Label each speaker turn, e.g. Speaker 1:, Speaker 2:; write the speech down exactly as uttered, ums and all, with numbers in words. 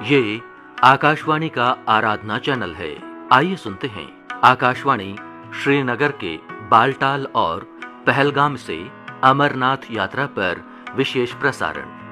Speaker 1: ये आकाशवाणी का आराधना चैनल है। आइए सुनते हैं आकाशवाणी श्रीनगर के बालटाल और पहलगाम से अमरनाथ यात्रा पर विशेष प्रसारण।